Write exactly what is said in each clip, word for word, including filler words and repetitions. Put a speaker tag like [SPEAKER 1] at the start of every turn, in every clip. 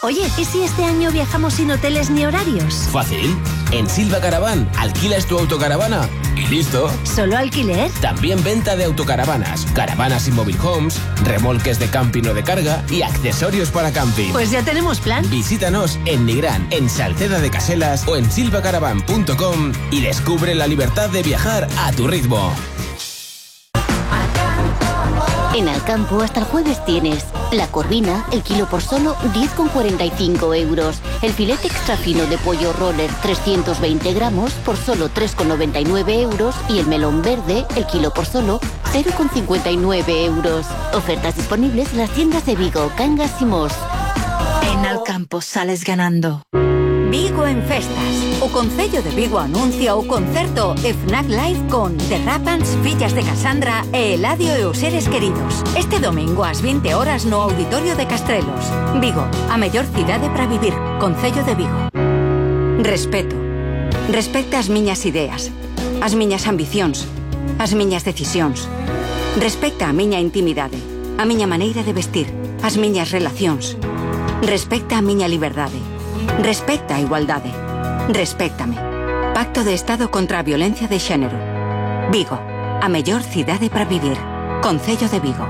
[SPEAKER 1] Oye, ¿y si este año viajamos sin hoteles ni horarios?
[SPEAKER 2] Fácil. En Silva Caravan alquilas tu autocaravana y listo.
[SPEAKER 1] ¿Solo alquiler?
[SPEAKER 2] También venta de autocaravanas, caravanas y mobile homes, remolques de camping o de carga y accesorios para camping.
[SPEAKER 1] Pues ya tenemos plan.
[SPEAKER 2] Visítanos en Nigrán, en Salceda de Caselas o en silvacaravan punto com y descubre la libertad de viajar a tu ritmo.
[SPEAKER 3] En Alcampo hasta el jueves tienes la corvina, el kilo por solo diez con cuarenta y cinco euros. El filete extra fino de pollo roller trescientos veinte gramos por solo tres con noventa y nueve euros. Y el melón verde, el kilo por solo cero con cincuenta y nueve euros. Ofertas disponibles en las tiendas de Vigo, Cangas y Mos.
[SPEAKER 4] En Alcampo sales ganando.
[SPEAKER 5] Vigo en festas. O Concello de Vigo anuncia o concerto e Fnac Live con The Rapans, Fillas de Cassandra e Eladio e os seres queridos. Este domingo ás vinte horas no Auditorio de Castrelos. Vigo, a mellor cidade para vivir. Concello de Vigo. Respeto. Respecta as miñas ideas, as miñas ambicións, as miñas decisións. Respecta a miña intimidade, a miña maneira de vestir, as miñas relacións. Respecta a miña liberdade. Respecta a igualdade. Respéctame. Pacto de Estado contra a Violencia de Xénero. Vigo, a mellor cidade para vivir. Concello de Vigo.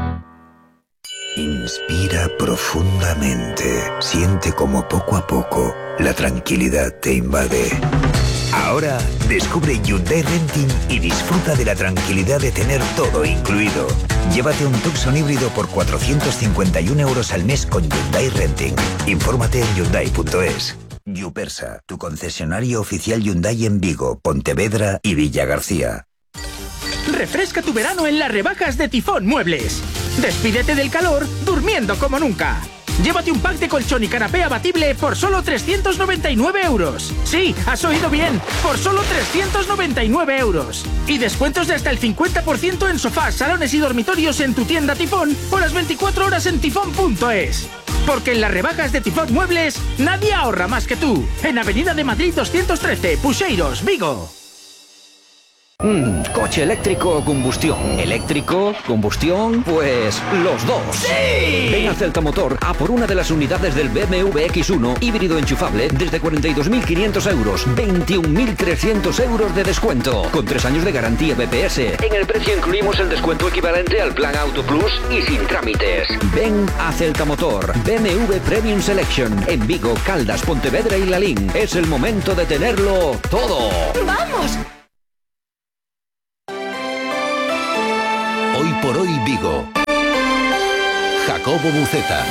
[SPEAKER 6] Inspira profundamente. Siente como poco a poco la tranquilidad te invade. Ahora descubre Hyundai Renting y disfruta de la tranquilidad de tener todo incluido. Llévate un Tucson híbrido por cuatrocientos cincuenta y un euros al mes con Hyundai Renting. Infórmate en hyundai punto es. Yupersa, tu concesionario oficial Hyundai en Vigo, Pontevedra y Villa García.
[SPEAKER 7] Refresca tu verano en las rebajas de Tifón Muebles. Despídete del calor durmiendo como nunca. Llévate un pack de colchón y canapé abatible por solo trescientos noventa y nueve euros. Sí, has oído bien, por solo trescientos noventa y nueve euros. Y descuentos de hasta el cincuenta por ciento en sofás, salones y dormitorios en tu tienda Tifón o las veinticuatro horas en tifón punto es. Porque en las rebajas de Tifón Muebles, nadie ahorra más que tú. En Avenida de Madrid doscientos trece, Puxeiros, Vigo.
[SPEAKER 8] Mm, ¿coche eléctrico o combustión? ¿Eléctrico? ¿Combustión? Pues los dos.
[SPEAKER 7] ¡Sí!
[SPEAKER 8] Ven a Celta Motor a por una de las unidades del B M W X uno híbrido enchufable desde cuarenta y dos mil quinientos euros, veintiún mil trescientos euros de descuento, con tres años de garantía B P S. En el precio incluimos el descuento equivalente al plan Auto Plus y sin trámites. Ven a Celta Motor, B M W Premium Selection, en Vigo, Caldas, Pontevedra y Lalín. Es el momento de tenerlo todo.
[SPEAKER 1] ¡Vamos!
[SPEAKER 9] Hoy por hoy Vigo. Jacobo Buceta.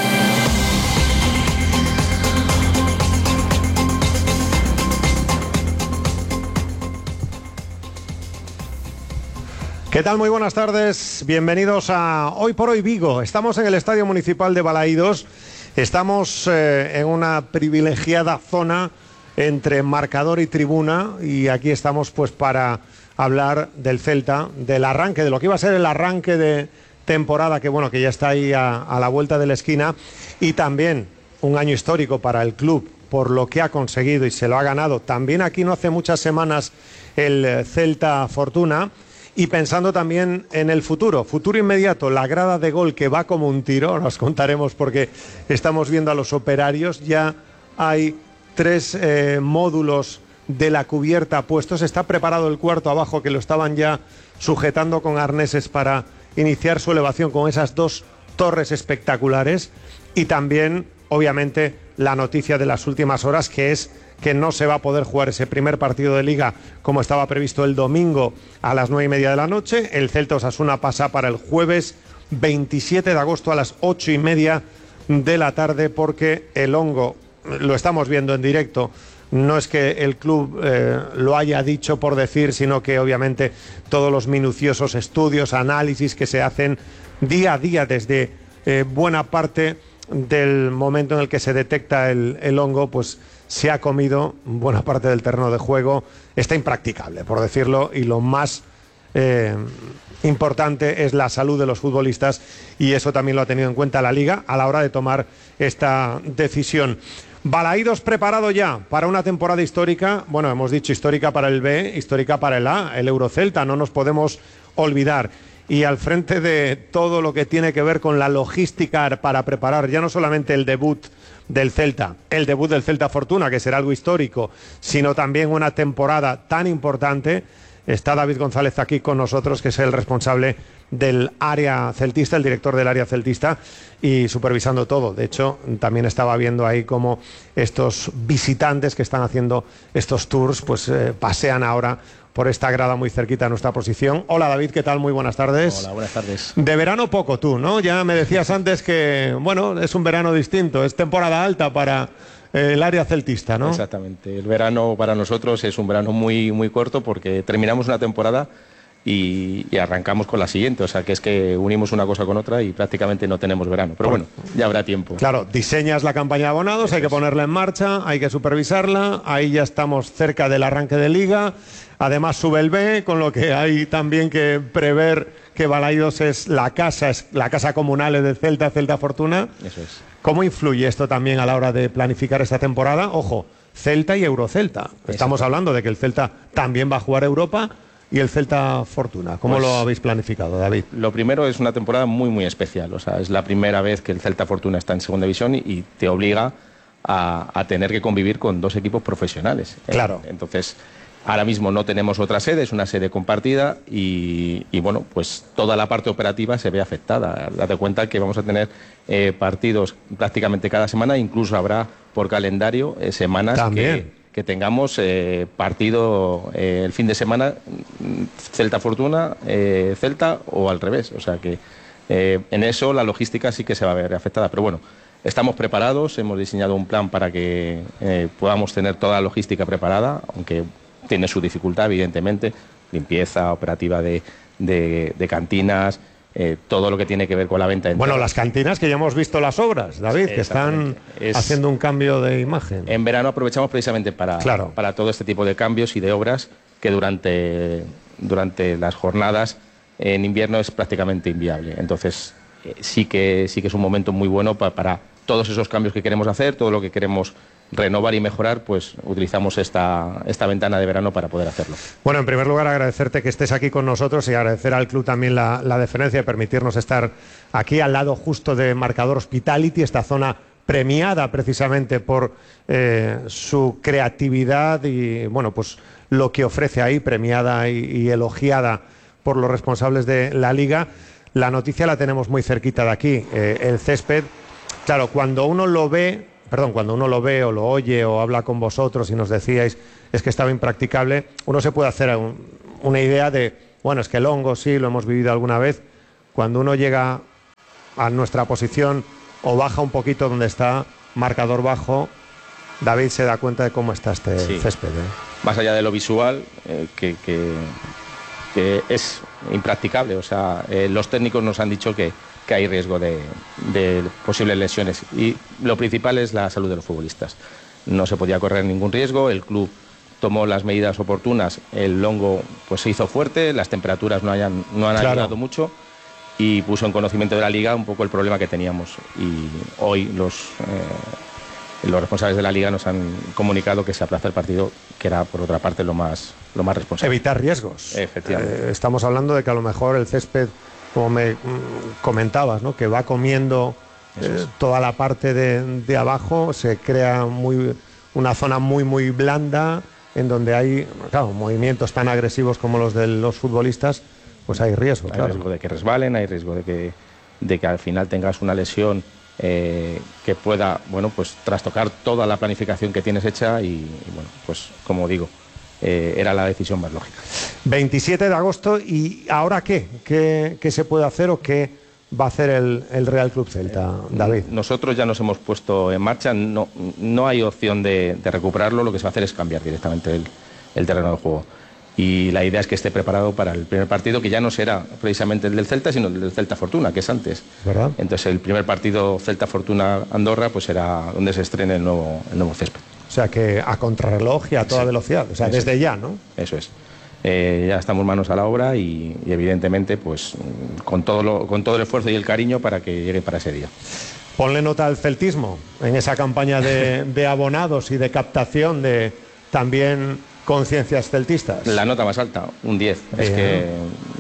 [SPEAKER 10] ¿Qué tal? Muy buenas tardes. Bienvenidos a Hoy por hoy Vigo. Estamos en el Estadio Municipal de Balaídos. Estamos eh, en una privilegiada zona entre marcador y tribuna y aquí estamos pues para hablar del Celta, del arranque, de lo que iba a ser el arranque de temporada, que bueno, que ya está ahí a, a la vuelta de la esquina, y también un año histórico para el club por lo que ha conseguido y se lo ha ganado. También aquí no hace muchas semanas el Celta Fortuna, y pensando también en el futuro, futuro inmediato, la grada de gol que va como un tiro, nos contaremos porque estamos viendo a los operarios, ya hay tres eh, módulos de la cubierta puestos, está preparado el cuarto abajo que lo estaban ya sujetando con arneses para iniciar su elevación con esas dos torres espectaculares, y también obviamente la noticia de las últimas horas, que es que no se va a poder jugar ese primer partido de Liga como estaba previsto el domingo a las nueve y media de la noche. El Celta Osasuna pasa para el jueves veintisiete de agosto a las ocho y media de la tarde, porque el hongo, lo estamos viendo en directo, no es que el club eh, lo haya dicho por decir, sino que obviamente todos los minuciosos estudios, análisis que se hacen día a día desde eh, buena parte del momento en el que se detecta el, el hongo, pues se ha comido buena parte del terreno de juego. Está impracticable, por decirlo, y lo más eh, importante es la salud de los futbolistas, y eso también lo ha tenido en cuenta la Liga a la hora de tomar esta decisión. Balaídos preparado ya para una temporada histórica, bueno, hemos dicho histórica para el B, histórica para el A, el Eurocelta, no nos podemos olvidar. y al frente de todo lo que tiene que ver con la logística para preparar ya no solamente el debut del Celta, el debut del Celta Fortuna, que será algo histórico, sino también una temporada tan importante. Está David González aquí con nosotros, que es el responsable del área celtista, el director del área celtista, y supervisando todo. De hecho, también estaba viendo ahí cómo estos visitantes que están haciendo estos tours, pues eh, pasean ahora por esta grada muy cerquita de nuestra posición. Hola David, ¿qué tal? Muy buenas tardes.
[SPEAKER 9] Hola, buenas tardes.
[SPEAKER 10] De verano poco tú, ¿no? Ya me decías antes que, bueno, es un verano distinto, es temporada alta para el área celtista, ¿no?
[SPEAKER 9] Exactamente. El verano para nosotros es un verano muy, muy corto porque terminamos una temporada y, y arrancamos con la siguiente. O sea, que es que unimos una cosa con otra y prácticamente no tenemos verano. Pero bueno, ya habrá tiempo.
[SPEAKER 10] Claro, diseñas la campaña de abonados, Eso hay que es. ponerla en marcha, hay que supervisarla. Ahí ya estamos cerca del arranque de Liga. Además sube el B, con lo que hay también que prever que Balaidos es la casa, es la casa comunal del Celta, Celta Fortuna.
[SPEAKER 9] Eso es.
[SPEAKER 10] ¿Cómo influye esto también a la hora de planificar esta temporada? Ojo, Celta y Eurocelta. Estamos hablando de que el Celta también va a jugar Europa y el Celta Fortuna. ¿Cómo pues, lo habéis planificado, David?
[SPEAKER 9] Lo primero es una temporada muy, muy especial. O sea, es la primera vez que el Celta Fortuna está en segunda división y, y te obliga a, a tener que convivir con dos equipos profesionales.
[SPEAKER 10] Claro.
[SPEAKER 9] Entonces, ahora mismo no tenemos otra sede, es una sede compartida y, y bueno, pues toda la parte operativa se ve afectada. Date cuenta que vamos a tener eh, partidos prácticamente cada semana, incluso habrá por calendario eh, semanas que, que tengamos eh, partido eh, el fin de semana Celta Fortuna, eh, Celta o al revés. O sea que eh, en eso la logística sí que se va a ver afectada, pero bueno. Estamos preparados, hemos diseñado un plan para que eh, podamos tener toda la logística preparada, aunque tiene su dificultad, evidentemente, limpieza operativa de, de, de cantinas, eh, todo lo que tiene que ver con la venta de entradas.
[SPEAKER 10] Bueno, las cantinas que ya hemos visto las obras, David, que están es, haciendo un cambio de imagen.
[SPEAKER 9] En verano aprovechamos precisamente para,
[SPEAKER 10] claro.
[SPEAKER 9] para todo este tipo de cambios y de obras que durante, durante las jornadas en invierno es prácticamente inviable. Entonces, eh, sí, que, sí que es un momento muy bueno para, para todos esos cambios que queremos hacer, todo lo que queremos renovar y mejorar, pues utilizamos esta, esta ventana de verano para poder hacerlo.
[SPEAKER 10] Bueno, en primer lugar agradecerte que estés aquí con nosotros y agradecer al club también la, la deferencia de permitirnos estar aquí al lado justo de Marcador Hospitality, esta zona premiada precisamente por eh, su creatividad y bueno, pues lo que ofrece ahí, premiada y, y elogiada por los responsables de la Liga. La noticia la tenemos muy cerquita de aquí, eh, el césped. Claro, cuando uno lo ve, perdón, cuando uno lo ve o lo oye o habla con vosotros y nos decíais es que estaba impracticable, uno se puede hacer un, una idea de, bueno, es que el hongo sí, lo hemos vivido alguna vez. Cuando uno llega a nuestra posición o baja un poquito donde está, marcador bajo, David se da cuenta de cómo está este sí. césped. ¿eh?
[SPEAKER 9] Más allá de lo visual, eh, que, que, que es impracticable. O sea, eh, los técnicos nos han dicho que que hay riesgo de, de posibles lesiones y lo principal es la salud de los futbolistas. No se podía correr ningún riesgo, el club tomó las medidas oportunas, el hongo pues se hizo fuerte, las temperaturas no, hayan, no han claro. ayudado mucho y puso en conocimiento de la Liga un poco el problema que teníamos y hoy los, eh, los responsables de la Liga nos han comunicado que se aplaza el partido, que era por otra parte lo más, lo más responsable.
[SPEAKER 10] Evitar riesgos.
[SPEAKER 9] Efectivamente.
[SPEAKER 10] Eh, estamos hablando de que a lo mejor el césped, como me comentabas, ¿no? que va comiendo eh, toda la parte de, de abajo, se crea muy, una zona muy muy blanda en donde hay claro, movimientos tan agresivos como los de los futbolistas, pues hay riesgo.
[SPEAKER 9] Hay
[SPEAKER 10] claro.
[SPEAKER 9] riesgo de que resbalen, hay riesgo de que, de que al final tengas una lesión eh, que pueda, bueno, pues trastocar toda la planificación que tienes hecha y, y bueno, pues como digo, Eh, era la decisión más lógica.
[SPEAKER 10] veintisiete de agosto, ¿y ahora qué? ¿Qué, qué se puede hacer o qué va a hacer el, el Real Club Celta, David?
[SPEAKER 9] Nosotros ya nos hemos puesto en marcha, no, no hay opción de, de recuperarlo, lo que se va a hacer es cambiar directamente el, el terreno del juego. Y la idea es que esté preparado para el primer partido, que ya no será precisamente el del Celta, sino el del Celta Fortuna, que es antes.
[SPEAKER 10] ¿Verdad?
[SPEAKER 9] Entonces el primer partido Celta Fortuna Andorra pues será donde se estrene el nuevo, el nuevo césped.
[SPEAKER 10] O sea que a contrarreloj y a toda sí, velocidad, o sea, desde es. ya, ¿no?
[SPEAKER 9] Eso es. Eh, ya estamos manos a la obra y, y evidentemente pues con todo, lo, con todo el esfuerzo y el cariño para que llegue para ese día.
[SPEAKER 10] Ponle nota al celtismo en esa campaña de, de abonados y de captación de también conciencias celtistas.
[SPEAKER 9] La nota más alta, un diez. Bien. Es que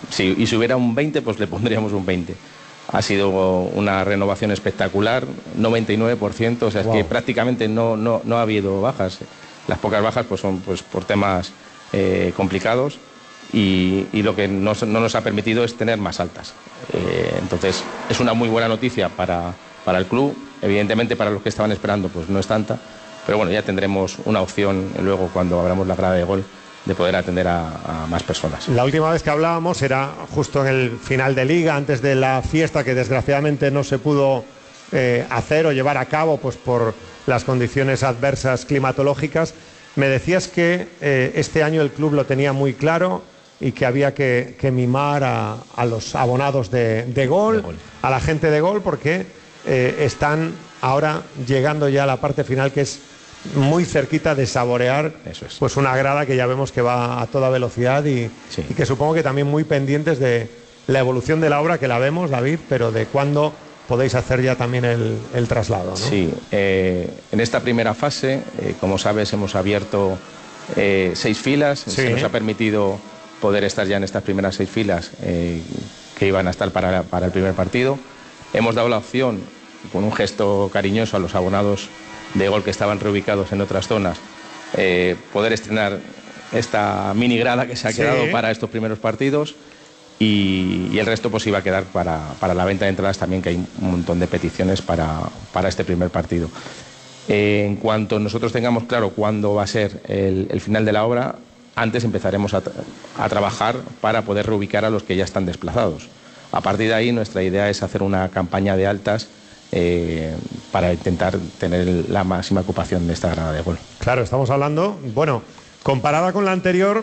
[SPEAKER 9] Sí, y si hubiera un veinte, pues le pondríamos un veinte. Ha sido una renovación espectacular, noventa y nueve por ciento, o sea, wow. Es que prácticamente no, no, no ha habido bajas. Las pocas bajas pues son pues por temas eh, complicados y, y lo que nos, no nos ha permitido es tener más altas. Eh, entonces, es una muy buena noticia para, para el club. Evidentemente, para los que estaban esperando, pues no es tanta. Pero bueno, ya tendremos una opción luego cuando abramos la grada de gol de poder atender a, a más personas.
[SPEAKER 10] La última vez que hablábamos era justo en el final de Liga, antes de la fiesta que desgraciadamente no se pudo eh, hacer o llevar a cabo pues por las condiciones adversas climatológicas. Me decías que eh, este año el club lo tenía muy claro y que había que, que mimar a, a los abonados de, de, gol, de gol, a la gente de gol, porque eh, están ahora llegando ya a la parte final, que es muy cerquita de saborear Eso es. pues una grada que ya vemos que va a toda velocidad y, sí. y que supongo que también muy pendientes de la evolución de la obra, que la vemos, David, pero de cuándo podéis hacer ya también el, el traslado, ¿no?
[SPEAKER 9] Sí, eh, en esta primera fase, eh, como sabes, hemos abierto eh, seis filas, sí. Se nos ha permitido poder estar ya en estas primeras seis filas eh, que iban a estar para, para el primer partido. Hemos dado la opción, con un gesto cariñoso a los abonados de gol que estaban reubicados en otras zonas, eh, poder estrenar esta mini grada que se ha sí. quedado para estos primeros partidos y, y el resto pues iba a quedar para, para la venta de entradas también, que hay un montón de peticiones para, para este primer partido. Eh, en cuanto nosotros tengamos claro cuándo va a ser el, el final de la obra, antes empezaremos a, a trabajar para poder reubicar a los que ya están desplazados. A partir de ahí nuestra idea es hacer una campaña de altas Eh, para intentar tener la máxima ocupación de esta grada de gol.
[SPEAKER 10] Claro, estamos hablando, bueno, comparada con la anterior,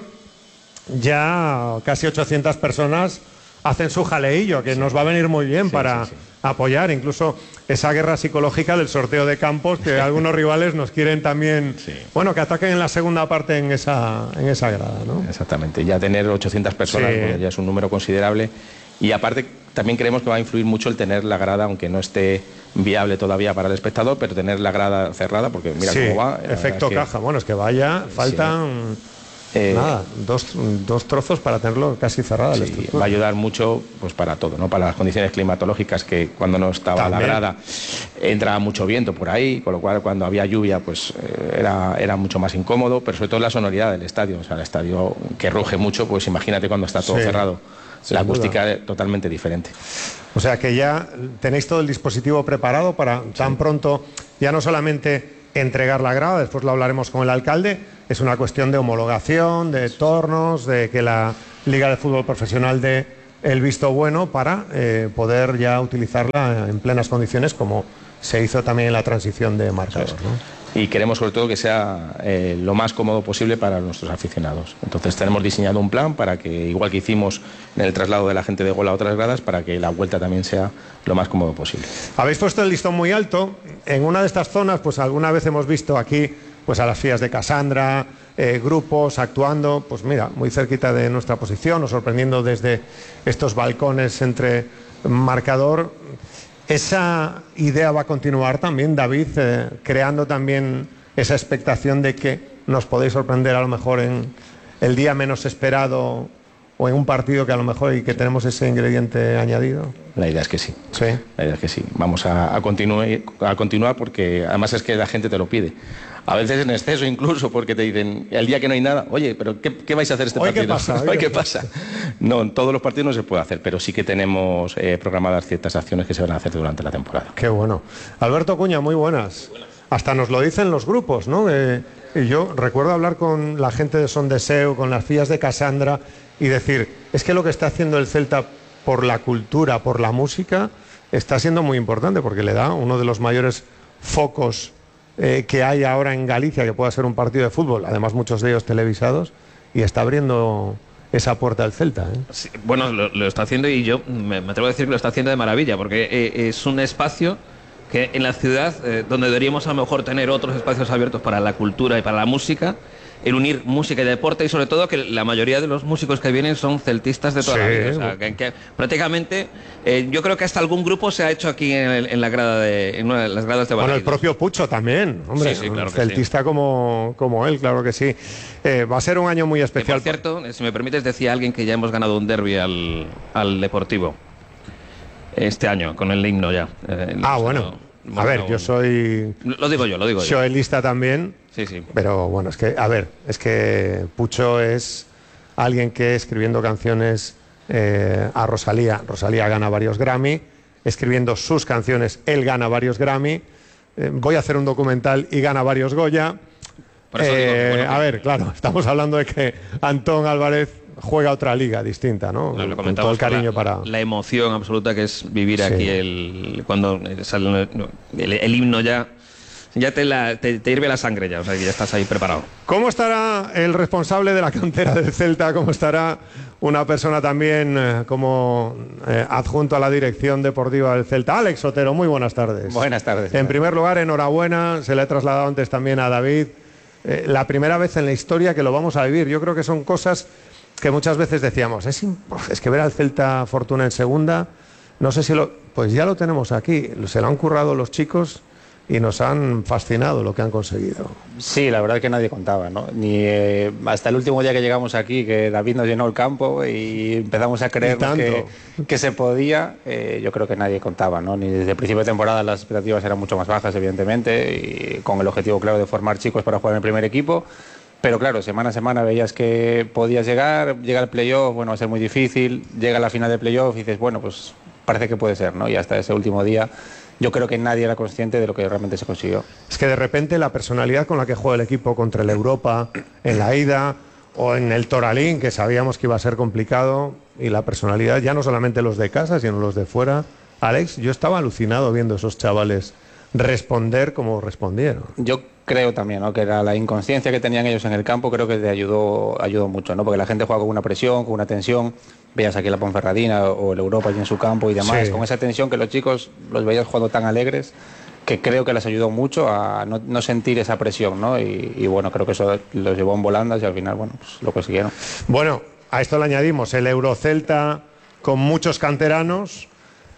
[SPEAKER 10] ya casi ochocientas personas hacen su jaleillo, que sí. nos va a venir muy bien sí, para sí, sí. apoyar incluso esa guerra psicológica del sorteo de campos, que algunos rivales nos quieren también, sí. bueno, que ataquen en la segunda parte en esa, en esa grada, ¿no?
[SPEAKER 9] Exactamente, ya tener ochocientas personas sí. pues ya es un número considerable. Y aparte también creemos que va a influir mucho el tener la grada, aunque no esté viable todavía para el espectador, pero tener la grada cerrada, porque mira sí, cómo va.
[SPEAKER 10] Efecto caja, que... bueno, es que vaya, faltan sí. eh, nada, dos, dos trozos para tenerlo casi cerrada.
[SPEAKER 9] Sí, va a ayudar mucho pues para todo, ¿no? Para las condiciones climatológicas, que cuando no estaba también. La grada entraba mucho viento por ahí, con lo cual cuando había lluvia pues eh, era, era mucho más incómodo, pero sobre todo la sonoridad del estadio, o sea, el estadio que ruge mucho, pues imagínate cuando está todo sí. cerrado. La acústica es totalmente diferente.
[SPEAKER 10] O sea que ya tenéis todo el dispositivo preparado para sí. tan pronto ya no solamente entregar la grada, después lo hablaremos con el alcalde, es una cuestión de homologación, de tornos, de que la Liga de Fútbol Profesional dé el visto bueno para eh, poder ya utilizarla en plenas condiciones, como se hizo también en la transición de marcador, ¿no?
[SPEAKER 9] Y queremos sobre todo que sea eh, lo más cómodo posible para nuestros aficionados. Entonces tenemos diseñado un plan para que, igual que hicimos en el traslado de la gente de gol a otras gradas, para que la vuelta también sea lo más cómodo posible.
[SPEAKER 10] Habéis puesto el listón muy alto. En una de estas zonas, pues alguna vez hemos visto aquí pues a las Fias de Casandra, eh, grupos actuando, pues mira, muy cerquita de nuestra posición, o sorprendiendo desde estos balcones entre marcador. ¿Esa idea va a continuar también, David, eh, creando también esa expectación de que nos podéis sorprender a lo mejor en el día menos esperado o en un partido que a lo mejor y que tenemos ese ingrediente añadido?
[SPEAKER 9] La idea es que sí.
[SPEAKER 10] Sí.
[SPEAKER 9] La idea es que sí. Vamos a, a, continuar, a continuar porque además es que la gente te lo pide. A veces en exceso incluso, porque te dicen, el día que no hay nada, oye, pero ¿qué, qué vais a hacer este
[SPEAKER 10] ¿Hoy
[SPEAKER 9] partido?
[SPEAKER 10] ¿Qué pasa?
[SPEAKER 9] ¿Hoy qué pasa? No, en todos los partidos no se puede hacer, pero sí que tenemos eh, programadas ciertas acciones que se van a hacer durante la temporada.
[SPEAKER 10] Qué bueno. Alberto Cuña, muy buenas. buenas. Hasta nos lo dicen los grupos, ¿no? Eh, yo recuerdo hablar con la gente de Son Deseo, con las Fias de Casandra, y decir, es que lo que está haciendo el Celta por la cultura, por la música, está siendo muy importante, porque le da uno de los mayores focos Eh, que hay ahora en Galicia, que pueda ser un partido de fútbol, además muchos de ellos televisados, y está abriendo esa puerta al Celta, ¿eh?
[SPEAKER 11] Sí, bueno, lo, lo está haciendo, y yo me, me atrevo a decir que lo está haciendo de maravilla, porque eh, es un espacio que en la ciudad, eh, donde deberíamos a lo mejor tener otros espacios abiertos para la cultura y para la música, el unir música y deporte, y sobre todo que la mayoría de los músicos que vienen son celtistas de toda
[SPEAKER 10] Sí.
[SPEAKER 11] la vida. O sea, que, que prácticamente eh, yo creo que hasta algún grupo se ha hecho aquí en, el- en la grada de, en una de las gradas de
[SPEAKER 10] Bueno,
[SPEAKER 11] Balaidos.
[SPEAKER 10] el propio Pucho también, hombre,
[SPEAKER 11] Sí, sí, claro
[SPEAKER 10] un
[SPEAKER 11] que
[SPEAKER 10] celtista como, como él, claro que sí. Eh, va a ser un año muy
[SPEAKER 11] Que,
[SPEAKER 10] especial.
[SPEAKER 11] por cierto, si me permites, decía alguien que ya hemos ganado un derbi al, al Deportivo este año, con el himno ya. Eh,
[SPEAKER 10] Ah,
[SPEAKER 11] hemos
[SPEAKER 10] bueno.
[SPEAKER 11] ganado- hemos
[SPEAKER 10] A ver,
[SPEAKER 11] ganado
[SPEAKER 10] yo
[SPEAKER 11] un-
[SPEAKER 10] soy
[SPEAKER 11] Lo digo yo, lo digo yo.
[SPEAKER 10] joelista también,
[SPEAKER 11] Sí, sí.
[SPEAKER 10] pero bueno, es que, a ver, es que Pucho es alguien que escribiendo canciones eh, a Rosalía, Rosalía gana varios Grammy, escribiendo sus canciones, él gana varios Grammy, eh, voy a hacer un documental y gana varios Goya.
[SPEAKER 11] Por eso digo,
[SPEAKER 10] Eh,
[SPEAKER 11] bueno,
[SPEAKER 10] a ver, claro, estamos hablando de que Antón Álvarez juega otra liga distinta, ¿no?
[SPEAKER 11] Lo- lo
[SPEAKER 10] Con
[SPEAKER 11] comentamos
[SPEAKER 10] todo el
[SPEAKER 11] por
[SPEAKER 10] cariño
[SPEAKER 11] la,
[SPEAKER 10] para...
[SPEAKER 11] la emoción absoluta que es vivir
[SPEAKER 10] Sí.
[SPEAKER 11] aquí el cuando sale el, el himno ya ya te, la, te, te hirve la sangre ya, o sea que ya estás ahí preparado.
[SPEAKER 10] ¿Cómo estará el responsable de la cantera del Celta? ¿Cómo estará una persona también eh, como eh, adjunto a la dirección deportiva del Celta? Alex Otero, muy buenas tardes.
[SPEAKER 12] Buenas tardes.
[SPEAKER 10] En primer lugar, enhorabuena, se le ha trasladado antes también a David. Eh, la primera vez en la historia que lo vamos a vivir. Yo creo que son cosas que muchas veces decíamos, es, imp- es que ver al Celta Fortuna en segunda, no sé si lo... Pues ya lo tenemos aquí, se lo han currado los chicos y nos han fascinado lo que han conseguido.
[SPEAKER 12] Sí, la verdad es que nadie contaba, ¿no? Ni eh, hasta el último día que llegamos aquí, que David nos llenó el campo y empezamos a creer
[SPEAKER 10] Y tanto.
[SPEAKER 12] que, que se podía, eh, yo creo que nadie contaba, ¿no? Ni desde el principio de temporada las expectativas eran mucho más bajas, evidentemente, y con el objetivo claro de formar chicos para jugar en el primer equipo. Pero claro, semana a semana veías que podías llegar, llega el playoff, bueno, va a ser muy difícil, llega la final de playoff y dices, bueno, pues parece que puede ser, ¿no? Y hasta ese último día yo creo que nadie era consciente de lo que realmente se consiguió.
[SPEAKER 10] Es que de repente la personalidad con la que juega el equipo contra el Europa en la ida o en el Toralín, que sabíamos que iba a ser complicado, y la personalidad ya no solamente los de casa, sino los de fuera. Alex, yo estaba alucinado viendo esos chavales responder como respondieron.
[SPEAKER 12] Yo creo también, ¿no?, que era la inconsciencia que tenían ellos en el campo, creo que te ayudó, ayudó mucho, ¿no? Porque la gente juega con una presión, con una tensión. Veías aquí la Ponferradina o el Europa allí en su campo y demás,
[SPEAKER 10] Sí.
[SPEAKER 12] con esa tensión que los chicos los veías jugando tan alegres, que creo que les ayudó mucho a no, no sentir esa presión, ¿no? Y, y bueno, creo que eso los llevó en volandas y al final, bueno, pues lo consiguieron.
[SPEAKER 10] Bueno, a esto le añadimos el Eurocelta con muchos canteranos.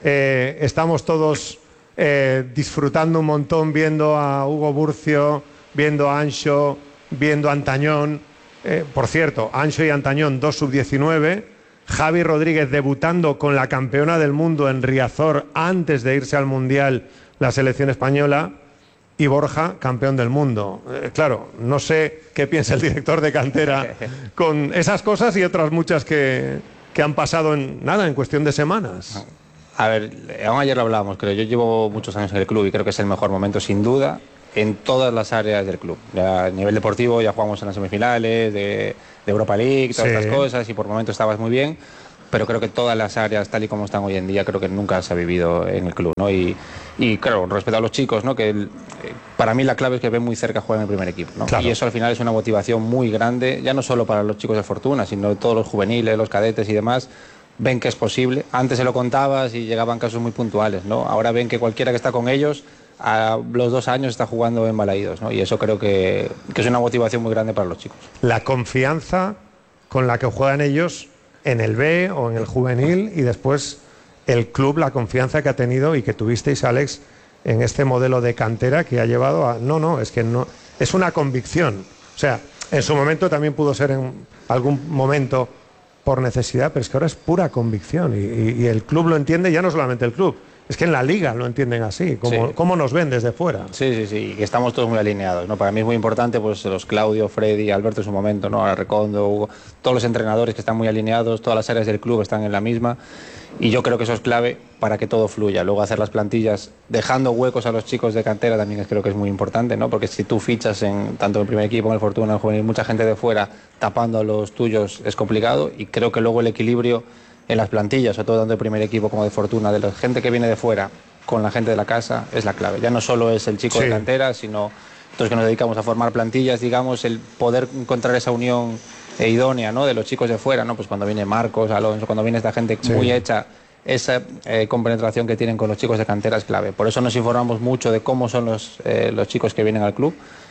[SPEAKER 10] Eh, estamos todos eh, disfrutando un montón viendo a Hugo Burcio, viendo a Anxo, viendo a Antañón. Eh, por cierto, Anxo y Antañón, dos sub diecinueve. Javi Rodríguez debutando con la campeona del mundo en Riazor antes de irse al Mundial la selección española. Y Borja, campeón del mundo. Eh, claro, no sé qué piensa el director de cantera con esas cosas y otras muchas que, que han pasado en nada, en cuestión de semanas.
[SPEAKER 12] A ver, aún ayer lo hablábamos, creo. Yo llevo muchos años en el club y creo que es el mejor momento, sin duda, en todas las áreas del club. Ya a nivel deportivo ya jugamos en las semifinales de, de Europa League, todas
[SPEAKER 10] Sí.
[SPEAKER 12] estas cosas, y por momentos estabas muy bien, pero creo que todas las áreas, tal y como están hoy en día, creo que nunca se ha vivido en el club, ¿no? Y, y claro, respeto a los chicos, ¿no? Que el- eh, para mí la clave es que ven muy cerca jugar en el primer equipo, ¿no?
[SPEAKER 10] Claro.
[SPEAKER 12] Y eso al final es una motivación muy grande, ya no solo para los chicos de Fortuna, sino todos los juveniles, los cadetes y demás. Ven que es posible. Antes se lo contabas y llegaban casos muy puntuales, ¿no? Ahora ven que cualquiera que está con ellos a los dos años está jugando en Balaidos, ¿no? Y eso creo que, que es una motivación muy grande para los chicos.
[SPEAKER 10] La confianza con la que juegan ellos en el B o en el juvenil, y después el club, la confianza que ha tenido y que tuvisteis, Alex, en este modelo de cantera que ha llevado a... No, no, es que no... Es una convicción. O sea, en su momento también pudo ser en algún momento por necesidad, pero es que ahora es pura convicción y, y- y el club lo entiende, ya no solamente el club, es que en la liga lo entienden así, como,
[SPEAKER 12] Sí.
[SPEAKER 10] como nos ven desde fuera.
[SPEAKER 12] Sí, sí, sí, que estamos todos muy alineados, ¿no? Para mí es muy importante, pues los Claudio, Freddy, Alberto en su momento, ¿no? Ahora Recondo, Hugo, todos los entrenadores que están muy alineados, todas las áreas del club están en la misma, y yo creo que eso es clave para que todo fluya. Luego hacer las plantillas dejando huecos a los chicos de cantera también es, creo que es muy importante, ¿no? Porque si tú fichas en tanto en el primer equipo, en el Fortuna, en el juvenil, mucha gente de fuera tapando a los tuyos es complicado, y creo que luego el equilibrio en las plantillas, sobre todo tanto de primer equipo como de Fortuna, de la gente que viene de fuera con la gente de la casa, es la clave. Ya no solo es el chico
[SPEAKER 10] Sí.
[SPEAKER 12] de cantera, sino nosotros que nos dedicamos a formar plantillas, digamos, el poder encontrar esa unión eh, idónea, ¿no?, de los chicos de fuera, ¿no? Pues cuando viene Marcos, Alonso, cuando viene esta gente
[SPEAKER 10] Sí.
[SPEAKER 12] muy hecha, esa eh, compenetración que tienen con los chicos de cantera es clave. Por eso nos informamos mucho de cómo son los, eh, los chicos que vienen al club,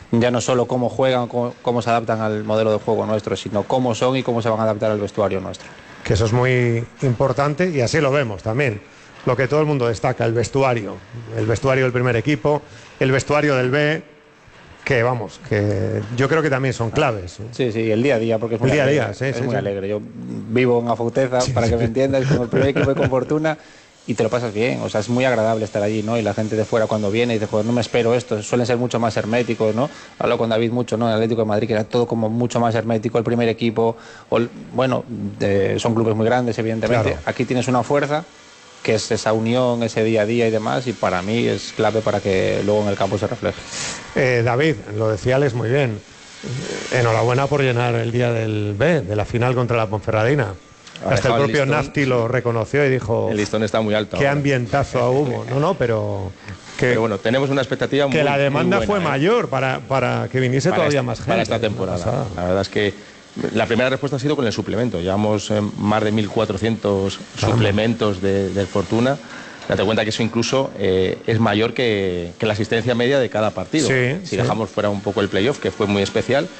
[SPEAKER 12] ya no solo cómo juegan, cómo, cómo se adaptan al modelo de juego nuestro, sino cómo son y cómo se van a adaptar al vestuario nuestro.
[SPEAKER 10] Que eso es muy importante y así lo vemos también. Lo que todo el mundo destaca, el vestuario. El vestuario del primer equipo, el vestuario del B, que vamos, que yo creo que también son claves.
[SPEAKER 12] Sí, sí, el día a día, porque es muy,
[SPEAKER 10] el día
[SPEAKER 12] alegre,
[SPEAKER 10] a día, sí,
[SPEAKER 12] es
[SPEAKER 10] sí,
[SPEAKER 12] muy
[SPEAKER 10] sí.
[SPEAKER 12] alegre. Yo vivo en Afouteza, sí, para que sí. me entiendas, con el primer equipo y con Fortuna, y te lo pasas bien, o sea, es muy agradable estar allí, ¿no? Y la gente de fuera cuando viene y dice, joder, no me espero esto, suelen ser mucho más herméticos, ¿no? Hablo con David mucho, ¿no? El Atlético de Madrid, que era todo como mucho más hermético, el primer equipo, o, bueno, eh, son clubes muy grandes, evidentemente. Claro. Aquí tienes una fuerza, que es esa unión, ese día a día y demás, y para mí es clave para que luego en el campo se refleje.
[SPEAKER 10] Eh, David, lo decía Alex muy bien, enhorabuena por llenar el día del B, de la final contra la Ponferradina. Hasta el propio el listón, Nafti lo reconoció y dijo...
[SPEAKER 9] El listón está muy alto.
[SPEAKER 10] Qué ahora. ambientazo hubo. No, no, pero... Que,
[SPEAKER 9] pero bueno, tenemos una expectativa
[SPEAKER 10] que muy... Que la demanda muy buena, fue ¿eh? mayor para, para que viniese para todavía
[SPEAKER 9] este,
[SPEAKER 10] más gente.
[SPEAKER 9] Para esta temporada. La verdad es que la primera respuesta ha sido con el suplemento. Llevamos eh, más de mil cuatrocientos Vamos. suplementos de, de Fortuna. Date cuenta que eso incluso eh, es mayor que, que la asistencia media de cada partido.
[SPEAKER 10] Sí,
[SPEAKER 9] si
[SPEAKER 10] sí.
[SPEAKER 9] dejamos fuera un poco el playoff, que fue muy especial.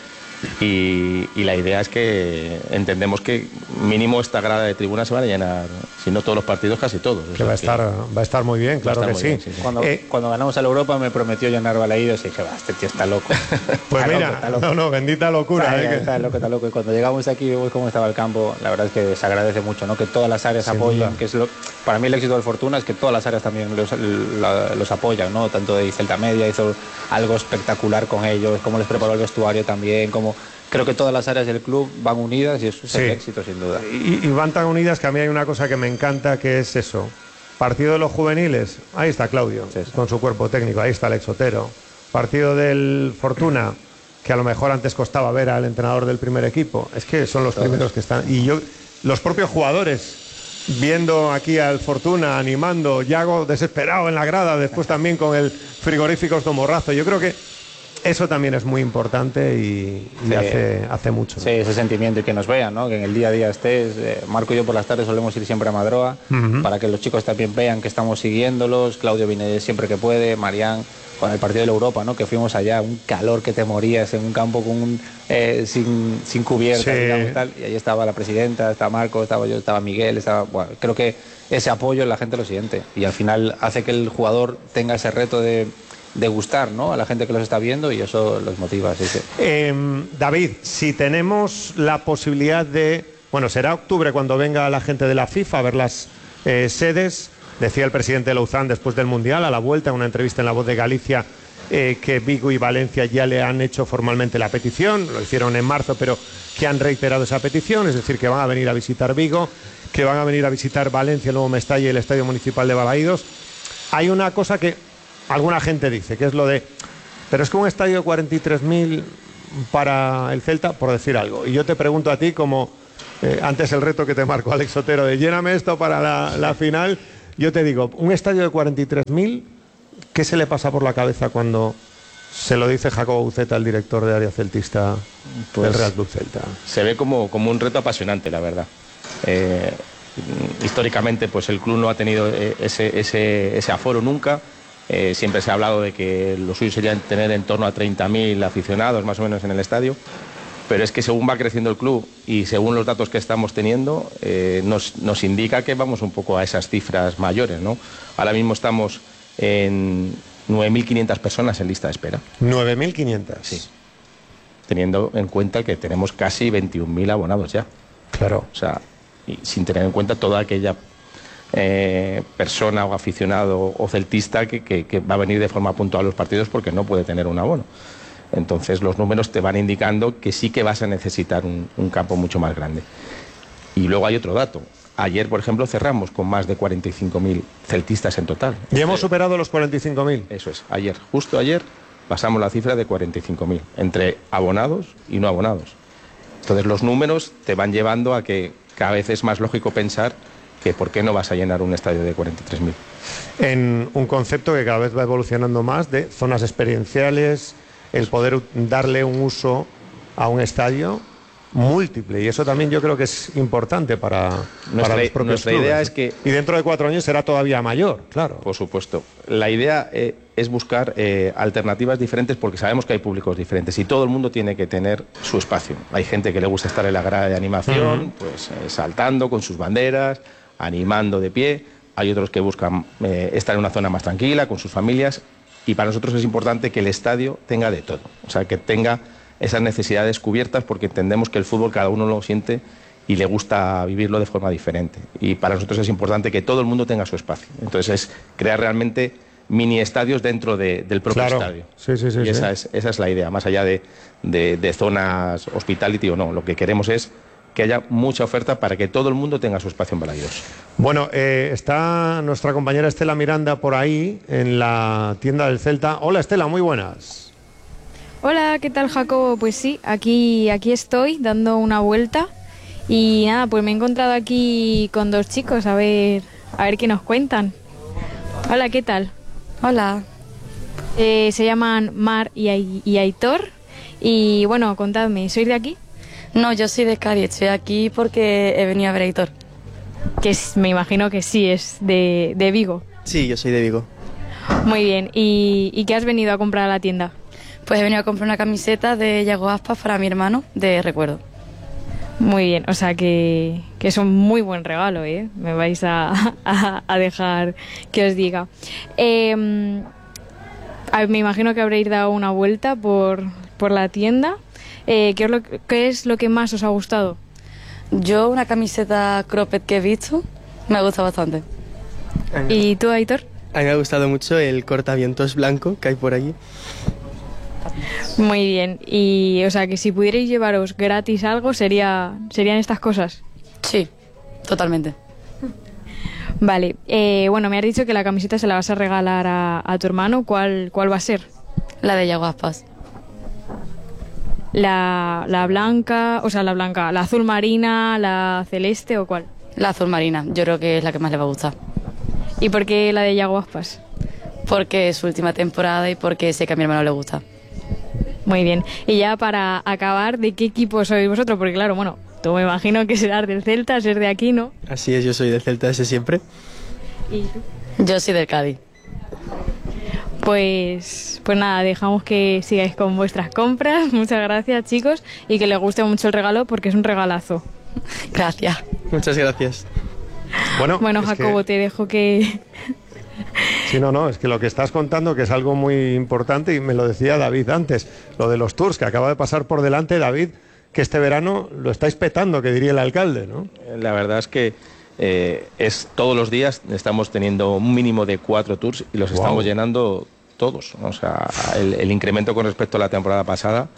[SPEAKER 9] Y, y la idea es que entendemos que mínimo esta grada de tribunas se van a llenar, si no todos los partidos, casi todos.
[SPEAKER 10] Que va a estar, va a estar muy bien, claro que sí. Bien, sí, sí.
[SPEAKER 12] Cuando, eh, cuando ganamos a la Europa me prometió llenar Balaídos y dije, va, este tío está loco.
[SPEAKER 10] Pues
[SPEAKER 12] está
[SPEAKER 10] mira,
[SPEAKER 12] loco, loco.
[SPEAKER 10] no, no, bendita locura.
[SPEAKER 12] Está,
[SPEAKER 10] eh,
[SPEAKER 12] que... está loco, está loco. Y cuando llegamos aquí y vemos cómo estaba el campo, la verdad es que se agradece mucho, ¿no? Que todas las áreas Sin apoyen, duda. que es lo, para mí el éxito del Fortuna es que todas las áreas también los, los, los apoyan, ¿no? Tanto de Celta Media hizo algo espectacular con ellos, cómo les preparó el vestuario también, cómo... Creo que todas las áreas del club van unidas y eso es sí. el éxito, sin duda.
[SPEAKER 10] Y, y van tan unidas que a mí hay una cosa que me encanta, que es eso. Partido de los juveniles, ahí está Claudio, sí, sí. con su cuerpo técnico, ahí está Alex Otero. Partido del Fortuna, que a lo mejor antes costaba ver al entrenador del primer equipo. Es que son los Todos. primeros que están. Y yo, los propios jugadores, viendo aquí al Fortuna, animando, Yago desesperado en la grada, después también con el frigorífico Tomorrazo. Yo creo que eso también es muy importante y, y sí, hace, hace mucho.
[SPEAKER 12] Sí, ese sentimiento y que nos vean, ¿no? Que en el día a día estés. Eh, Marco y yo por las tardes solemos ir siempre a Madroa uh-huh. para que los chicos también vean que estamos siguiéndolos. Claudio viene siempre que puede, Marián con el partido de la Europa, ¿no? Que fuimos allá, un calor que te morías en un campo con un, eh, sin, sin cubierta, sí. digamos, tal, y ahí estaba la presidenta, estaba Marco, estaba yo, estaba Miguel, estaba, bueno, creo que ese apoyo la gente lo siente y al final hace que el jugador tenga ese reto de de gustar, ¿no? A la gente que los está viendo y eso los motiva. Sí, sí.
[SPEAKER 10] Eh, David, si tenemos la posibilidad de... Bueno, será octubre cuando venga la gente de la FIFA a ver las eh, sedes. Decía el presidente de Lauzán después del Mundial, a la vuelta, en una entrevista en La Voz de Galicia, eh, que Vigo y Valencia ya le han hecho formalmente la petición. Lo hicieron en marzo, pero que han reiterado esa petición. Es decir, que van a venir a visitar Vigo, que van a venir a visitar Valencia, el nuevo Mestalla y el Estadio Municipal de Balaídos. Hay una cosa que alguna gente dice, que es lo de... Pero es que un estadio de cuarenta y tres mil para el Celta, por decir algo. Y yo te pregunto a ti, como eh, antes el reto que te marcó Alex Otero de lléname esto para la, la final, yo te digo, un estadio de cuarenta y tres mil, ¿qué se le pasa por la cabeza cuando se lo dice Jacobo Buceta, el director de área celtista pues, del Real Club Celta?
[SPEAKER 9] Se ve como, como un reto apasionante, la verdad. Eh, históricamente, pues el club no ha tenido ese, ese, ese aforo nunca. Eh, siempre se ha hablado de que lo suyo sería tener en torno a treinta mil aficionados más o menos en el estadio, pero es que según va creciendo el club y según los datos que estamos teniendo, eh, nos, nos indica que vamos un poco a esas cifras mayores, ¿no? Ahora mismo estamos en nueve mil quinientas personas en lista de espera.
[SPEAKER 10] ¿nueve mil quinientas?
[SPEAKER 9] Sí. Teniendo en cuenta que tenemos casi veintiún mil abonados ya.
[SPEAKER 10] Claro.
[SPEAKER 9] O sea, y sin tener en cuenta toda aquella... Eh, persona o aficionado o celtista que, que, que va a venir de forma puntual a los partidos porque no puede tener un abono. Entonces los números te van indicando que sí que vas a necesitar un, un campo mucho más grande. Y luego hay otro dato. Ayer, por ejemplo, cerramos con más de cuarenta y cinco mil celtistas en total.
[SPEAKER 10] ¿Y hemos superado los cuarenta y cinco mil?
[SPEAKER 9] Eso es. Ayer, justo ayer, pasamos la cifra de cuarenta y cinco mil entre abonados y no abonados. Entonces los números te van llevando a que cada vez es más lógico pensar que por qué no vas a llenar un estadio de cuarenta y tres mil.
[SPEAKER 10] En un concepto que cada vez va evolucionando más de zonas experienciales, el poder darle un uso a un estadio múltiple, y eso también yo creo que es importante para,
[SPEAKER 9] nuestra,
[SPEAKER 10] para los propios
[SPEAKER 9] nuestra
[SPEAKER 10] clubes.
[SPEAKER 9] idea es que...
[SPEAKER 10] Y dentro de cuatro años será todavía mayor, claro.
[SPEAKER 9] Por supuesto. La idea eh, es buscar eh, alternativas diferentes porque sabemos que hay públicos diferentes y todo el mundo tiene que tener su espacio. Hay gente que le gusta estar en la grada de animación, uh-huh. pues eh, saltando con sus banderas, animando de pie. Hay otros que buscan eh, estar en una zona más tranquila, con sus familias. Y para nosotros es importante que el estadio tenga de todo. O sea, que tenga esas necesidades cubiertas porque entendemos que el fútbol cada uno lo siente y le gusta vivirlo de forma diferente. Y para nosotros es importante que todo el mundo tenga su espacio. Entonces es crear realmente mini estadios dentro de, del propio
[SPEAKER 10] claro.
[SPEAKER 9] estadio.
[SPEAKER 10] Sí, sí, sí,
[SPEAKER 9] y esa,
[SPEAKER 10] sí.
[SPEAKER 9] Es, esa es la idea, más allá de, de, de zonas hospitality o no. Lo que queremos es que haya mucha oferta para que todo el mundo tenga su espacio en Balaidos.
[SPEAKER 10] Bueno, eh, está nuestra compañera Estela Miranda por ahí, en la tienda del Celta. Hola Estela, muy buenas.
[SPEAKER 13] Hola, ¿qué tal Jacobo? Pues sí, aquí, aquí estoy dando una vuelta y nada, pues me he encontrado aquí con dos chicos a ver, a ver qué nos cuentan. Hola, ¿qué tal?
[SPEAKER 14] Hola.
[SPEAKER 13] Eh, se llaman Mar y, Ai- y Aitor y bueno, contadme, ¿sois de aquí?
[SPEAKER 14] No, yo soy de Cádiz, estoy aquí porque he venido a ver a Aitor.
[SPEAKER 13] Que es, me imagino que sí, es de, de Vigo.
[SPEAKER 15] Sí, yo soy de Vigo.
[SPEAKER 13] Muy bien, ¿y, y qué has venido a comprar a la tienda?
[SPEAKER 14] Pues he venido a comprar una camiseta de Yago Aspas para mi hermano, de recuerdo.
[SPEAKER 13] Muy bien, o sea que, que es un muy buen regalo, ¿eh? Me vais a, a, a dejar que os diga. Eh, a ver, me imagino que habréis dado una vuelta por, por la tienda. Eh, ¿qué, es lo, ¿Qué es lo que más os ha gustado?
[SPEAKER 14] Yo una camiseta cropped que he visto, me gusta bastante.
[SPEAKER 13] ¿Y tú, Aitor?
[SPEAKER 15] A mí me ha gustado mucho el cortavientos blanco que hay por allí.
[SPEAKER 13] Muy bien, y o sea que si pudierais llevaros gratis algo, sería serían estas cosas.
[SPEAKER 14] Sí, totalmente.
[SPEAKER 13] Vale, eh, bueno, me has dicho que la camiseta se la vas a regalar a, a tu hermano. ¿Cuál, cuál va a ser?
[SPEAKER 14] La de Yago Aspas.
[SPEAKER 13] La, la blanca, o sea, la blanca, la azul marina, la celeste o cuál?
[SPEAKER 14] La azul marina, yo creo que es la que más le va a gustar.
[SPEAKER 13] ¿Y por qué la de Yago Aspas?
[SPEAKER 14] Porque es su última temporada y porque sé que a mi hermano le gusta.
[SPEAKER 13] Muy bien. Y ya para acabar, ¿de qué equipo sois vosotros? Porque claro, bueno, tú me imagino que serás del Celta, ser de aquí, ¿no?
[SPEAKER 15] Así es, yo soy del Celta desde siempre.
[SPEAKER 13] ¿Y tú?
[SPEAKER 14] Yo soy del Cádiz.
[SPEAKER 13] Pues, pues nada, dejamos que sigáis con vuestras compras. Muchas gracias, chicos, y que les guste mucho el regalo porque es un regalazo.
[SPEAKER 14] Gracias.
[SPEAKER 15] Muchas gracias.
[SPEAKER 10] Bueno,
[SPEAKER 13] bueno
[SPEAKER 10] es
[SPEAKER 13] Jacobo,
[SPEAKER 10] que...
[SPEAKER 13] te dejo que...
[SPEAKER 10] Sí, no, no, es que lo que estás contando que es algo muy importante y me lo decía David antes, lo de los tours que acaba de pasar por delante, David, que este verano lo estáis petando, que diría el alcalde, ¿no?
[SPEAKER 9] La verdad es que eh, es todos los días estamos teniendo un mínimo de cuatro tours y los wow. estamos llenando todos. O sea, el, el incremento con respecto a la temporada pasada,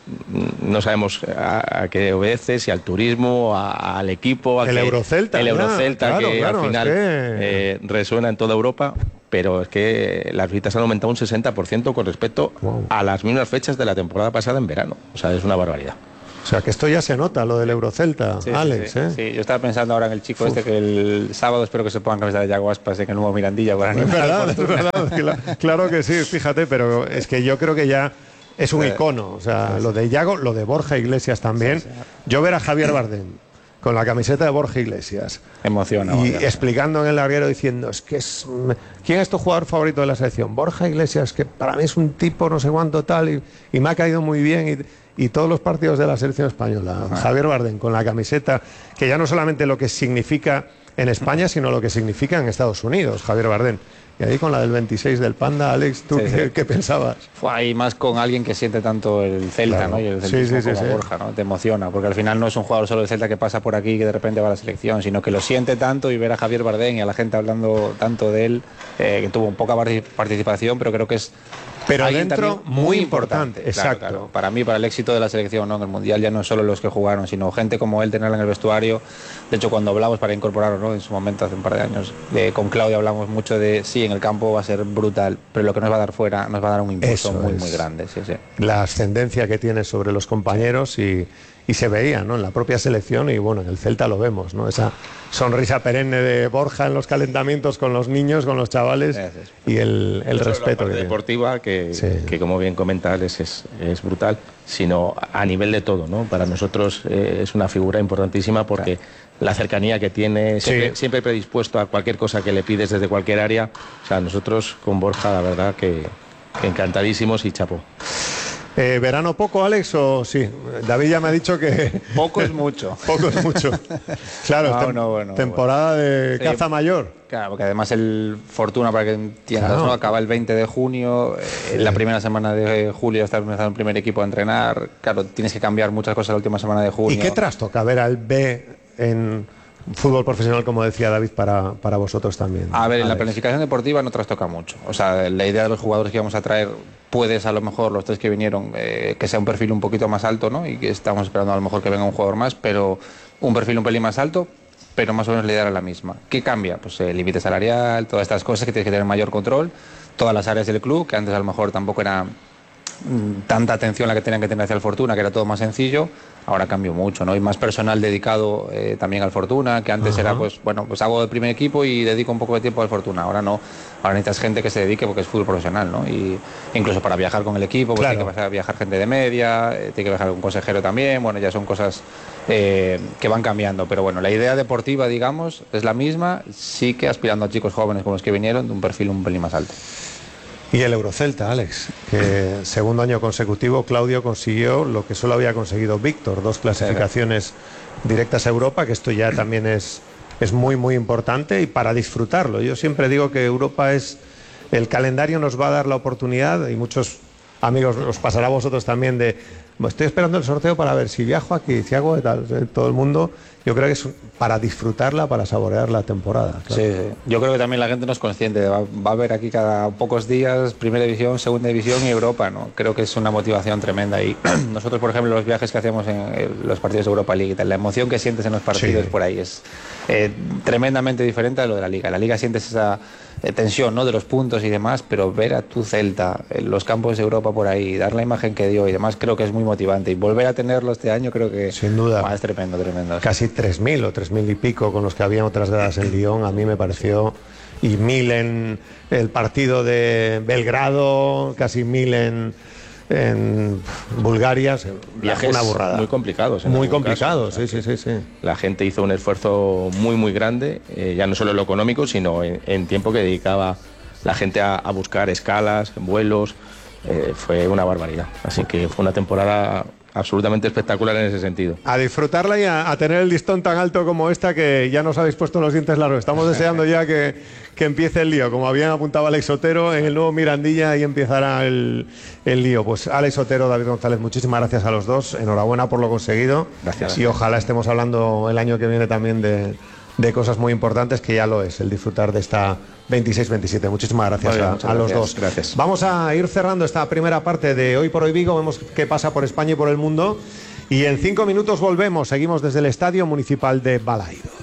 [SPEAKER 9] no sabemos a, a qué obedece, si al turismo, a, al equipo, a
[SPEAKER 10] el
[SPEAKER 9] que,
[SPEAKER 10] Eurocelta,
[SPEAKER 9] el Eurocelta
[SPEAKER 10] ya, claro,
[SPEAKER 9] que
[SPEAKER 10] claro,
[SPEAKER 9] al final
[SPEAKER 10] es que...
[SPEAKER 9] eh, resuena en toda Europa, pero es que las visitas han aumentado un sesenta por ciento con respecto wow. a las mismas fechas de la temporada pasada en verano. O sea, es una barbaridad.
[SPEAKER 10] O sea, que esto ya se nota, lo del Eurocelta,
[SPEAKER 12] sí,
[SPEAKER 10] Alex,
[SPEAKER 12] sí,
[SPEAKER 10] ¿eh?
[SPEAKER 12] Sí, yo estaba pensando ahora en el chico Uf. este que el sábado espero que se pongan camiseta de Yago Aspas en el nuevo Mirandilla para
[SPEAKER 10] animar. Es verdad, es verdad, claro que sí, fíjate, pero es que yo creo que ya es un icono, o sea, sí, sí. lo de Yago, lo de Borja Iglesias también. Sí, sí. Yo ver a Javier Bardem con la camiseta de Borja Iglesias.
[SPEAKER 12] Emociona.
[SPEAKER 10] Y
[SPEAKER 12] Borja.
[SPEAKER 10] explicando en el larguero diciendo, es que es... ¿Quién es tu jugador favorito de la selección? Borja Iglesias, que para mí es un tipo no sé cuánto tal y, y me ha caído muy bien y, y todos los partidos de la selección española. Ajá. Javier Bardem con la camiseta, que ya no solamente lo que significa en España, sino lo que significa en Estados Unidos, Javier Bardem. Y ahí con la del veintiséis del Panda, Alex, ¿tú sí, qué, sí. qué pensabas?
[SPEAKER 12] Fue ahí más con alguien que siente tanto el Celta, claro. ¿no? Y el celtismo sí, sí, como sí, Borja, ¿no? Te emociona, porque al final no es un jugador solo del Celta que pasa por aquí y que de repente va a la selección, sino que lo siente tanto y ver a Javier Bardem y a la gente hablando tanto de él, eh, que tuvo poca participación, pero creo que es
[SPEAKER 10] pero dentro muy importante, importante. Exacto.
[SPEAKER 12] Claro, claro. Para mí, para el éxito de la selección, ¿no? En el Mundial ya no solo los que jugaron, sino gente como él, tenerla en el vestuario. De hecho, cuando hablamos para incorporarlo, ¿no? En su momento, hace un par de años, de, con Claudia hablamos mucho de, sí, en el campo va a ser brutal, pero lo que nos va a dar fuera nos va a dar un impulso muy, muy grande. Sí, sí.
[SPEAKER 10] La ascendencia que tiene sobre los compañeros y, y se veía, ¿no? En la propia selección y bueno, en el Celta lo vemos, ¿no? Esa sonrisa perenne de Borja en los calentamientos con los niños, con los chavales y el, el respeto
[SPEAKER 9] que
[SPEAKER 10] que
[SPEAKER 9] deportiva que, sí. que como bien comentas es, es, es brutal, sino a nivel de todo, ¿no? Para nosotros eh, es una figura importantísima porque claro. la cercanía que tiene, siempre, sí. siempre predispuesto a cualquier cosa que le pides desde cualquier área. O sea, nosotros con Borja la verdad que, que encantadísimos y chapó.
[SPEAKER 10] Eh, ¿Verano poco, Alex, o sí? David ya me ha dicho que...
[SPEAKER 12] Poco es mucho.
[SPEAKER 10] Poco es mucho. Claro,
[SPEAKER 12] no,
[SPEAKER 10] tem
[SPEAKER 12] no, bueno,
[SPEAKER 10] temporada
[SPEAKER 12] bueno.
[SPEAKER 10] de
[SPEAKER 12] sí.
[SPEAKER 10] caza mayor.
[SPEAKER 12] Claro, porque además el Fortuna, para que entiendas, claro. ¿no? Acaba el veinte de junio, sí. la primera semana de julio está empezando el primer equipo a entrenar. Claro, tienes que cambiar muchas cosas la última semana de junio.
[SPEAKER 10] ¿Y qué trastoca ver al B en... fútbol profesional, como decía David, para, para vosotros también?
[SPEAKER 12] A ver, en la planificación deportiva no trastoca mucho. O sea, la idea de los jugadores que vamos a traer, puedes a lo mejor, los tres que vinieron, eh, que sea un perfil un poquito más alto, ¿no? Y que estamos esperando a lo mejor que venga un jugador más, pero un perfil un pelín más alto, pero más o menos la idea era la misma. ¿Qué cambia? Pues el límite salarial, todas estas cosas que tienes que tener mayor control, todas las áreas del club, que antes a lo mejor tampoco era tanta atención la que tenían que tener hacia el Fortuna, que era todo más sencillo. Ahora cambió mucho, ¿no? Hay más personal dedicado eh, también al Fortuna, que antes Ajá. era, pues, bueno, pues hago el primer equipo y dedico un poco de tiempo al Fortuna. Ahora no, ahora necesitas gente que se dedique porque es fútbol profesional, ¿no? Y incluso para viajar con el equipo, pues claro. tiene que viajar gente de media, eh, tiene que viajar un consejero también, bueno, ya son cosas eh, que van cambiando. Pero bueno, la idea deportiva, digamos, es la misma, sí que aspirando a chicos jóvenes como los que vinieron, de un perfil un pelín más alto.
[SPEAKER 10] Y el Eurocelta, Alex, que segundo año consecutivo Claudio consiguió lo que solo había conseguido Víctor, dos clasificaciones directas a Europa, que esto ya también es, es muy muy importante y para disfrutarlo. Yo siempre digo que Europa es, el calendario nos va a dar la oportunidad, y muchos amigos os pasará a vosotros también, de estoy esperando el sorteo para ver si viajo aquí, si hago tal, todo el mundo. Yo creo que es para disfrutarla, para saborear la temporada. Claro.
[SPEAKER 12] Sí, yo creo que también la gente no es consciente. Va, va a haber aquí cada pocos días primera división, segunda división y Europa, ¿no? Creo que es una motivación tremenda. Y nosotros, por ejemplo, los viajes que hacemos en los partidos de Europa League, la emoción que sientes en los partidos sí. por ahí es eh, tremendamente diferente a lo de la Liga. En la Liga sientes esa eh, tensión, ¿no? De los puntos y demás, pero ver a tu Celta en los campos de Europa por ahí, dar la imagen que dio y demás, creo que es muy motivante. Y volver a tenerlo este año creo que
[SPEAKER 10] sin duda
[SPEAKER 12] ah, es tremendo, tremendo.
[SPEAKER 10] Casi tres mil o tres mil y pico con los que había otras gradas en Lyon, a mí me pareció, y mil en el partido de Belgrado, casi mil en, en Bulgaria.
[SPEAKER 9] Viajes
[SPEAKER 10] una burrada.
[SPEAKER 9] Muy complicados.
[SPEAKER 10] Muy complicados, sí, sí, sí, sí.
[SPEAKER 9] La gente hizo un esfuerzo muy, muy grande, eh, ya no solo en lo económico, sino en, en tiempo que dedicaba la gente a, a buscar escalas, vuelos. Eh, fue una barbaridad. Así que fue una temporada absolutamente espectacular en ese sentido.
[SPEAKER 10] A disfrutarla y a, a tener el listón tan alto como esta, que ya nos habéis puesto los dientes largos. Estamos deseando ya que, que empiece el lío. Como habían apuntado Alex Otero, en el nuevo Mirandilla ahí empezará el, el lío. Pues Alex Otero, David González, muchísimas gracias a los dos. Enhorabuena por lo conseguido.
[SPEAKER 9] Gracias.
[SPEAKER 10] Y ojalá estemos hablando el año que viene también de, de cosas muy importantes, que ya lo es, el disfrutar de esta veintiséis veintisiete. Muchísimas gracias, bien, a, a los
[SPEAKER 9] gracias,
[SPEAKER 10] dos.
[SPEAKER 9] Gracias.
[SPEAKER 10] Vamos a ir cerrando esta primera parte de Hoy por Hoy Vigo. Vemos qué pasa por España y por el mundo. Y en cinco minutos volvemos. Seguimos desde el Estadio Municipal de Balaidos.